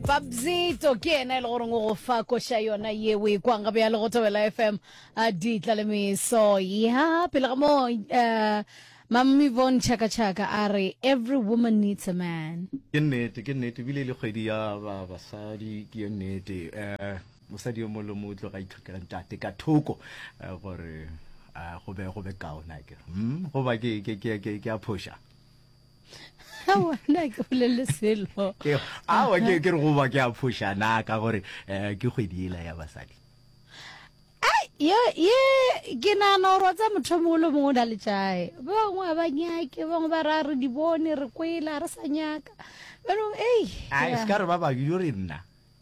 Babzito ke ena le gore go fa ko sha yona ye we kwa nga bya le go tobela FM a ditla le me so ya pele ga mo Mami Von Chaka are every woman needs a man. Ke nnete bile le kgwedi ya basadi ke nnete mosadi yo molo motlo ga itlhokela ntate ka thoko gore go be kaona ke go ba ke a phosha Hawa na ke le selo ke re go ba ke a phosha na ka gore ke kgwedi ela ya basadi ye ke na no rotsa motho mogolo mo da le tsae bangwe ba nyake bangwe ba ra re di bone re kwela re sa nyaka bano ai ska re ba ba yo re nna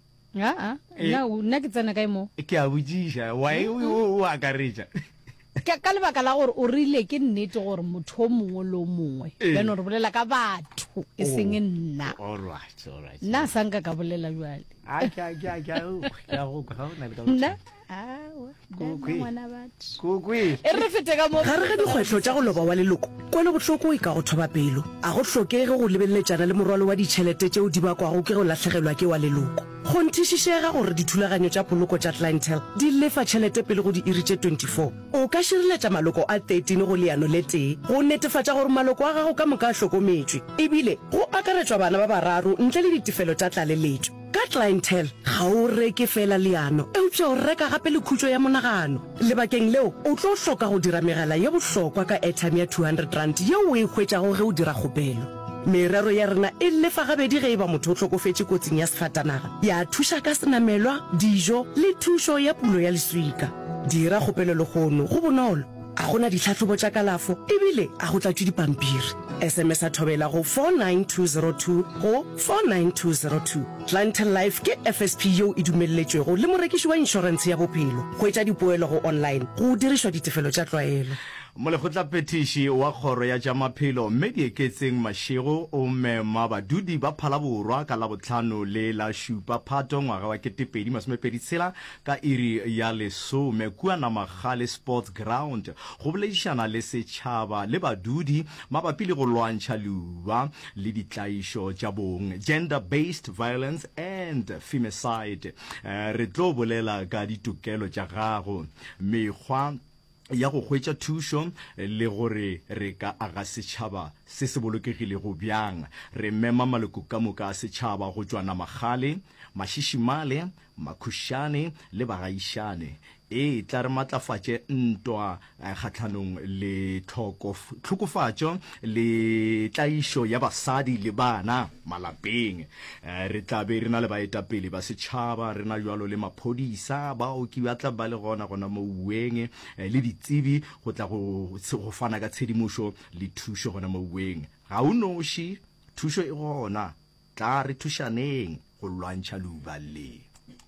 na ke tsena kae mo ke a bujisha why o akaretsa ka lebaka la gore o rile ke nnete gore motho mongwe le mongwe bano re bolela ka batho e seng nna all right na sanka ka bolela jwale nna re fete ka mo gare ga dikgwetlho tša go loba wa leloko kwele botlhoko e ka go thoba pelo a go tlhokege go lebeletsana le morwalo wa ditšhelete tšeo di bakwago ke go latlhegelwa ke wa leloko go nthišišega gore dithulaganyo tša poloko tša clientele di lefa tšhelete pele go di iri tše 24 o ka šireletša maloko a 13 go leano le tee go netefatša gore maloko a gago ka moka a hlokometšwe ebile go akaretswa bana ba bararo ntle le ditefelo tša tlaleletšo ka clientele ga o reke fela leano eupša o reka gape le khutšo ya monagano lebakeng leo o tlo hloka go dira megala ye bohlokwa ka airtime ya 200 rand yeo o e hwetšago ge o dira kgopelo merero ya rena e lefa gabedi ge e ba motho o tlhokofetše kotsing ya sefatanaga ya thuša ka senamelwa dijo le thušo ya pulo ya leswika dira kgopelo legono go bonolo a gona ditlhatlhobo tša kalafo ebile a go tlatšwe dipampiri SMS a thobela go 49202 go 49202 Clientele Life ke FSP yo e dumelletšwego le morekiši wa insurance ya bophelo go etša dipoelo go online go dirišwa ditefelo tša tlwaelo molekgotla petiši wa kgoro ya tša maphelo mme dieketseng mašego o mema badudi ba phalaborwa ka la botlhano le la šupa phato ngwaga wa 2026 ka iri ya lesome kua Namagale Sports Ground go boledišana le setšhaba le badudi mabapi le go lwantšha leuba le ditlaišo tša bong gender based violence and femicide re tlo bolela ka ditokelo tša gago mekgwa ya go hwetša thušo le gore re ka aga setšhaba se se bolokegile go bjang re mema maloko ka moka a setšhaba go tšwa Namagale Mašishimale Makhušane le Bagaišane e tla re matlafatše ntwa kgatlhanong le tlhokofatšo le tlaišo ya basadi le bana malapeng re tla be re na le baetapele ba setšhaba re na jwalo le maphodisa baoki ba tla ba le gona mo ueng le ditsebi go tla go fana ka tshedimošo le thušo gona mo ueng ga o noši thušo e gona tla re thušaneng go lwantšha leuba le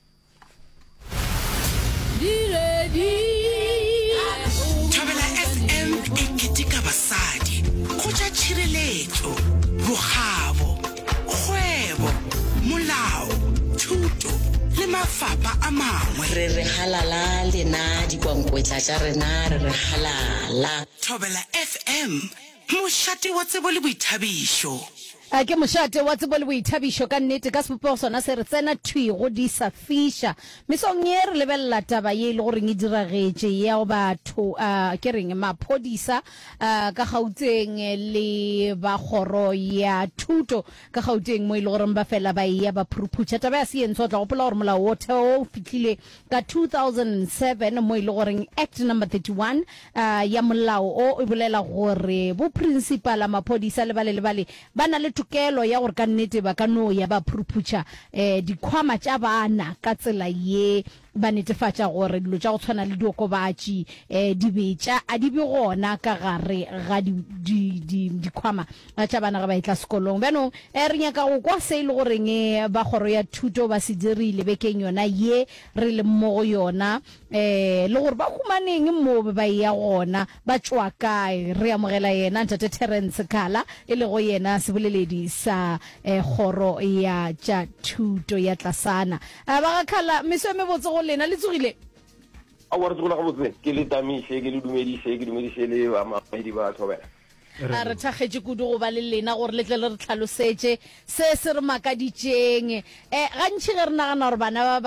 Thobela FM e ketika basadi go tša tšhireletšo bogabo kgwebo molao thuto le mafapa a mangwe re halala lena dikwankwetla tša rena re halala Thobela FM mošate wa tsebo le boithabišo ke mošate wa tsebo le boithabišo ka nnete ka sepopego sona se re tsena thwego di sa fiša mesong ye re lebelela taba ye le goreng e diragetše ya batho ke reng maphodisa ka Gauteng le ba kgoro ya thuto ka Gauteng mo e le goreng ba fela ba ya ba phuruphuša taba ya seentse o tla gopola gore molao o theo o fitlhile ka 2007 mo e le goreng act number 31 ya molao o e bolela gore bo principal maphodisa le bale ba na le tokelo ya gore ka nnete ba ka no ya ba phuruphuša dikhwama tša bana ka tsela ye ba netefatša gore dilo tša go tshwana le diokobatši di betša a di be gona ka gare ga dikhwama tša bana ga ba etla sekolong bjanong re nyaka go kwa se e le goreng ba kgoro ya thuto ba se dirile bekeng yona ye re le mo go yona le gore ba humaneng mo ba ya gona ba tšwa kae re amogela yena ntate Terence Khala e le go yena seboleledi sa kgoro ya tša thuto ya Tlasana ba ga Khala meso me botse go lena le tsogile a wa re tsola ga botse ke le tamiše ke le dumediše le ba maedi ba Thobela a re thagetse kudu go ba le lena gore le tle le re tlhalosetse se re makaditšeng gantši ge re nagana gore bana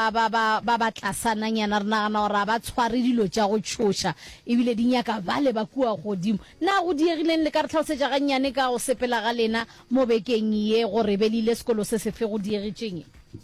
ba tlasananyana re nagana gore ba tshware dilo tša go tšhoša ebile di nyaka bale ba kua godimo na go diegileng le ka re tlhalosetša gannyane ka go sepela ga lena mo bekeng ye gore be le ile sekolo se sefe go diegetseng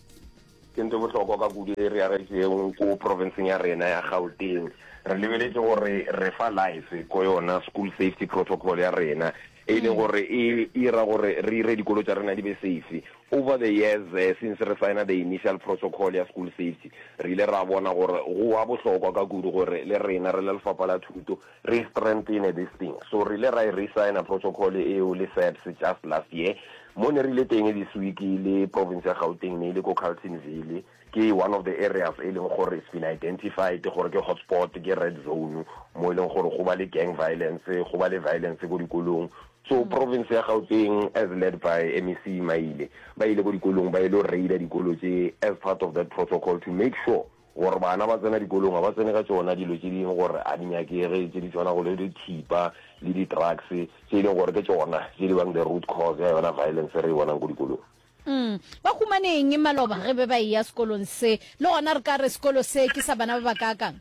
ke ntse botlhokwa ka kudu e re ya retseng ko provinceng ya rena ya Gauteng re lebeletse gore re fa life ko yona school safety protocol ya rena e leng gore e ira gore re ire dikolo tsa rena di be safe over the years since re signa the initial protocol ya school safety re ile ra bona gore go a bohlokwa ka kudu gore le rena re le lefapha la thuto re strengthen this thing so re ile ra re-signa protocol eo le SAPS just last year mo ne re ile teng this week le province ya Gauteng ne ile ko Carletonville ke one of the areas e leng gore it's been identified gore ke hotspot ke red zone mo e leng gore go ba le gang violence go ba le violence go dikolong so province ya Gauteng as led by MEC Maile ba ile go dikolong ba ile raida dikolo tse as part of that protocol to make sure gore bana ba tsena dikolong ba tsene ka tsona dilo tse dingwe gore a di nyakege tse di tsona go le dithipa le di-drugs tse leng gore ke tsona tse di bang the root cause ya yona violence re bonang go dikolong ba khumaneng maloba ge be ba ya sekolong se le gona re ka re sekolo se ke sa bana ba ba kakang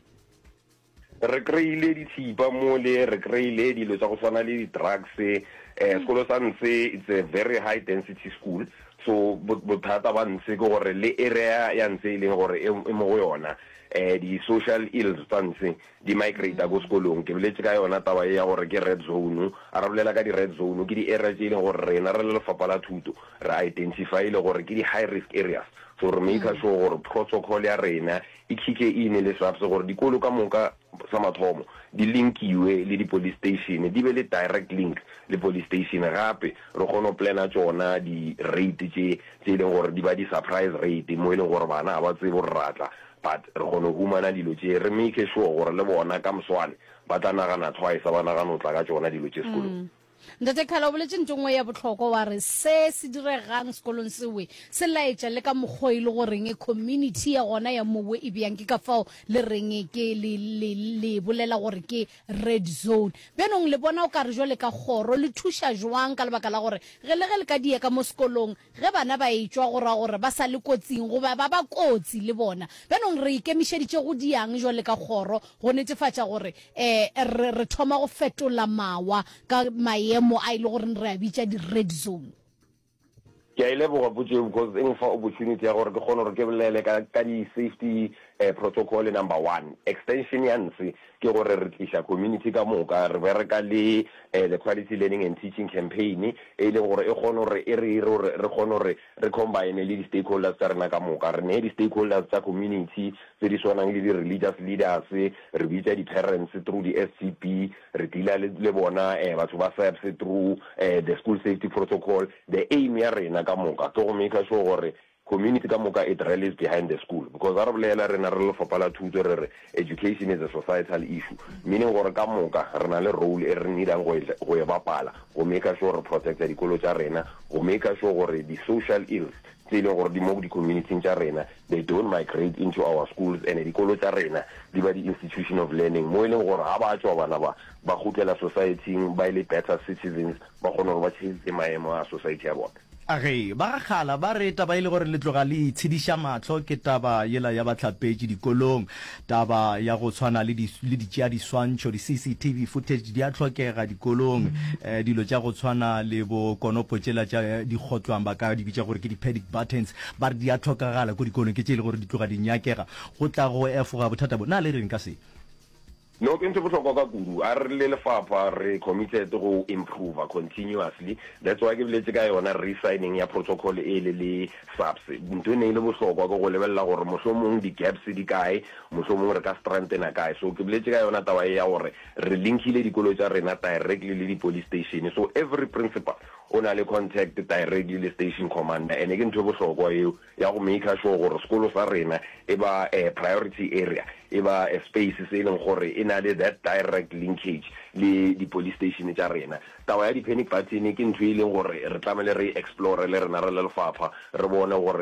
re kreile dithipa mo le re kreile dilo tsa go tshwana le di-drugs sekolo sa nse it's a very high density school so bothata ba nse ke gore le area ya nse e leng gore e mo go yona di social ills tsa nse di migrate go sekolong ke boletse ka yona taba ya gore ke red zone a re bolela ka di red zone ke di area tse e leng gore rena re le lefapha la thuto re identify le gore ke di high risk areas so re make sure gore protocol ya rena e kike in le SAPS gore dikolo ka moka sa mathomo di linkiwe le di police station di be le direct link le police station gape re kgone go plana tsona di rate tse e leng gore di ba di surprise rate mo e leng gore bana ba tsebo ratla but re kgone go humana dilo tse re make sure gore le bona ka moswane ba tla nagana twice ba nagana o tla ka tsona dilo tse sekolong ntate Khala o boletse ntongwe ya botlhokwa wa re se diregang sekolong sewe se laetša le ka mokgwa ile goreng community ya gona ya mowe e bjang ke ka fao le reng ke le bolela gore ke red zone benong le bona o ka re jole ka goro le thuša jwang ka lebaka la gore ge le ka die ka mo sekolong ge bana ba etswa gore ba sa le kotsing go ba kotsi le bona benong re ikemišeditše go diang jole ka goro go netefatša gore re thoma go fetola mawa ka mo a ile gore re a bitša di-red zone ke a ile boga botse because eng fa opportunity ya gore ke kgone gore ke bolele ka di-safety protocol number 1 extension ya nse ke gore re tlisha community ka moka re bereka le the quality learning and teaching campaign e leng gore e kgone gore re kgone gore re combine le di-stakeholders tsa rena ka moka re ne di-stakeholders tsa community tse di swanang le di-religious leaders re bitsa di-parents through di-SCP re dila le bona batho ba SAPS through the school safety protocol the aim ya rena ka moka ke go make sure gore community ka moka it rallies behind the school because a re bolela rena re lefapha la thuto re education is a societal issue meaning gore ka moka re na le role e re needang go e bapala go make sure re protecta dikolo tsa rena go make sure gore di social ills tse leng gore di mo di community tsa rena they don't migrate into our schools and dikolo tsa rena di ba di institution of learning mo e leng gore ha ba tswa bana ba gutlela society ba ile better citizens ba kgona gore ba tshetse maemo a society ya bona age ba gakgala ba re taba ile gore le tloga le itshediša matlho ke taba yela ya batlhapetši dikolong taba ya go tshwana le ditšea diswantšho di-CCTV footage di a tlhokega dikolong dilo tša go tshwana le bo konopo tšela tša di kgotlwang ba ka di bitša gore ke di-panic buttons ba re di a tlhokagala ko dikolong ke tše e le gore di tloga di nyakega go tla go efoga bothata bo na le reng ka se no ke ntse botlhokwa ka kudu a re le lefapha re committed go improve continuously that's why ke boletse ka yona re-signing ya protocol e le SAPS ntho e ne ile botlhokwa go lebelela gore mohlomong di-gaps di kae mohlomong re ka strengthena kae so ke boletse ka yona taba ya gore re linkile dikolo tsa rena directly le di-police station so every principal o na le contact directly le station commander and ke ntho e botlhokwa eo ya go make sure gore sekolo sa rena e ba priority area e ba space se leng gore e na le that direct linkage le di-police station tša rena taba ya di-panic button ke ntho e leng gore re tlamele re explore le rena re le lefapha re bone gore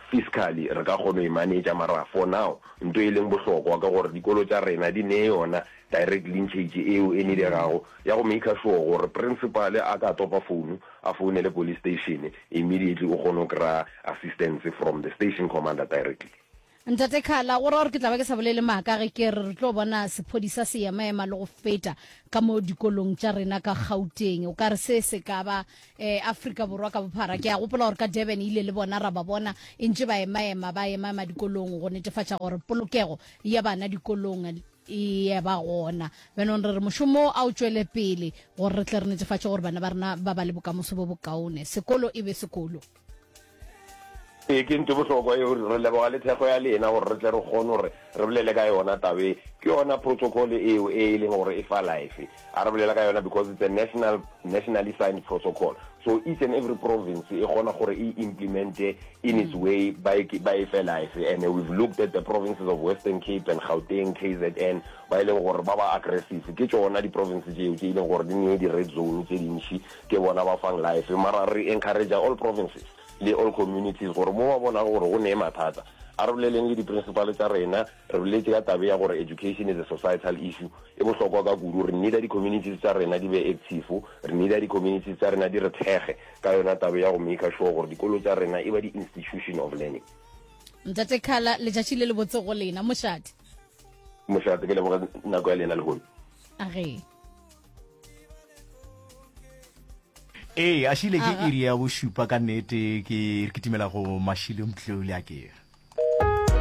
fiscally re ka kgona go manage mara for now ntwe e leng bohlokwa ka gore dikolo tsa rena di ne yona direct linkage eo e diregago ya go make sure gore principal a ka topa phone a phone le police station immediately o kgona go kry assistance from the station commander directly. Ntate Khala gore re ke tla ba ke sa bolele maaka ge ke re tlo bona sephodisa se ya maema le go feta ka mo dikolong tša rena ka Gauteng o ka re se ka ba Afrika Borwa ka bophara ke a gopola gore ka Durban ile le bona ra ba bona ntse ba ema dikolong go netefatša gore polokego ya bana dikolong e ba gona benong re mošomo a o tšwele pele gore re tle re netefatše gore bana ba rena ba ba le bokamoso bo bokaone sekolo e be sekolo. Ke ntse bohlokwa eo re leboga le thego ya lena gore re tle re kgone gore re bolele ka yona tabe ke yona protocol eo e leng gore e fa life a re bolela ka yona because it's a nationally signed protocol, so each and every province e kgona gore e implement in its way by fa life. And we've looked at the provinces of Western Cape and Gauteng, KZN ba ile gore ba ba aggressive ke tsona di provinces tseo tse ile gore di ne di red zone tse dintši ke bona ba fang life mara re encourage all provinces le all communities gore mo ba bona gore go ne mathata a re boleleng le di-principal tsa rena re boletse ka tabe ya gore education is a societal issue e bohlokwa ka kudu re need di-communities tsa rena di be active re need di-communities tsa rena di re thege ka yona tabe ya go make sure gore dikolo tsa rena e ba di-institution of learning. Ntate Khala letšatši le le botse go lena mošate ke leboga nako ya lena le gono age a šile ke iri ya bošupa ka nnete ke timela go mašile mtlole a ke